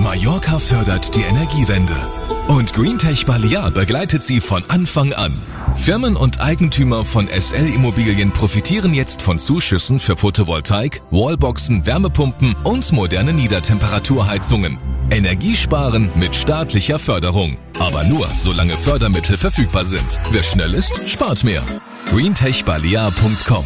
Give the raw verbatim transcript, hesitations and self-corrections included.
Mallorca fördert die Energiewende. Und Greentech Balear begleitet sie von Anfang an. Firmen und Eigentümer von S L Immobilien profitieren jetzt von Zuschüssen für Photovoltaik, Wallboxen, Wärmepumpen und moderne Niedertemperaturheizungen. Energiesparen mit staatlicher Förderung. Aber nur, solange Fördermittel verfügbar sind. Wer schnell ist, spart mehr. greentech balear punkt com